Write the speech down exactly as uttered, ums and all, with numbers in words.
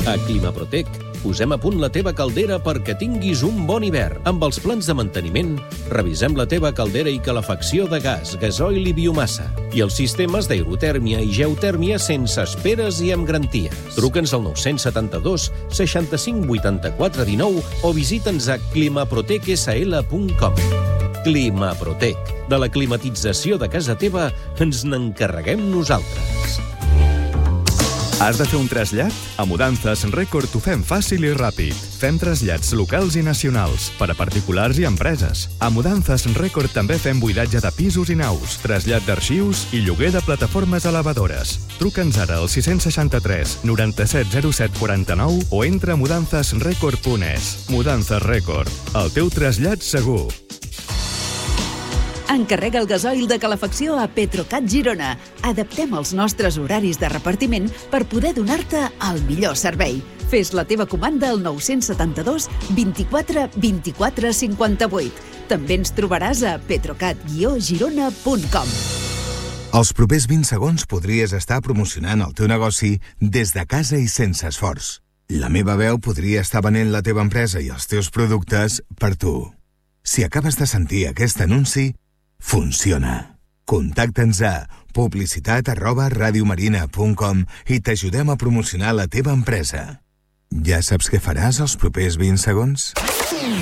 A Climaprotec posem a punt la teva caldera perquè tinguis un bon hivern. Amb els plans de manteniment, revisem la teva caldera i calefacció de gas, gasoil i biomassa. I els sistemes d'aerotèrmia i geotèrmia sense esperes i amb garanties. Truca'ns al nou set dos seixanta-cinc vuitanta-quatre dinou o visita'ns a climaprotec s l punt com. Climaprotec. De la climatització de casa teva ens n'encarreguem nosaltres. Has de fer un trasllat? A Mudances Record ho fem fàcil i ràpid. Fem trasllats locals i nacionals, per a particulars i empreses. A Mudances Record també fem buidatge de pisos i naus, trasllat d'arxius i lloguer de plataformes elevadores. Truca'ns ara al sis seixanta-tres noranta-set zero set quaranta-nou o entra a mudances record punt es. Mudances Record, el teu trasllat segur. Encarrega el gasoil de calefacció a Petrocat Girona. Adaptem els nostres horaris de repartiment per poder donar-te el millor servei. Fes la teva comanda al nou set dos vint-i-quatre vint-i-quatre cinquanta-vuit. També ens trobaràs a petrocat girona punt com. Els propers vint segons podries estar promocionant el teu negoci des de casa i sense esforç. La meva veu podria estar venent la teva empresa i els teus productes per tu. Si acabes de sentir aquest anunci, funciona. Contacta'ns a publicitat arroba radiomarina punt com i t'ajudem a promocionar la teva empresa. Ja saps què faràs els propers vint segons?